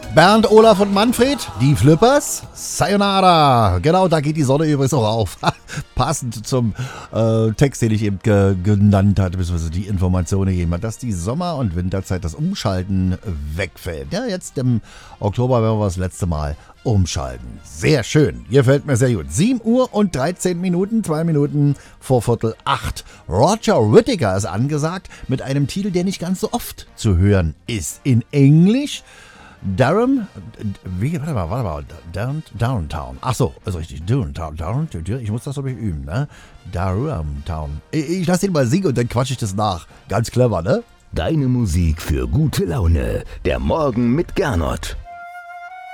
Bernd, Olaf und Manfred, die Flippers, Sayonara. Genau, da geht die Sonne übrigens auch auf. Passend zum Text, den ich eben genannt hatte, beziehungsweise die Information gegeben hat, dass die Sommer- und Winterzeit das Umschalten wegfällt. Ja, jetzt im Oktober werden wir das letzte Mal umschalten. Sehr schön, gefällt mir sehr gut. 7 Uhr und 13 Minuten, 2 Minuten vor 7:45. Roger Whittaker ist angesagt mit einem Titel, der nicht ganz so oft zu hören ist. In Englisch Durham, warte mal, Downtown. Ach so, ist richtig. Downtown. Ich muss das so üben, ne? Downtown. Ich lasse den mal singen und dann quatsche ich das nach. Ganz clever, ne? Deine Musik für gute Laune. Der Morgen mit Gernot.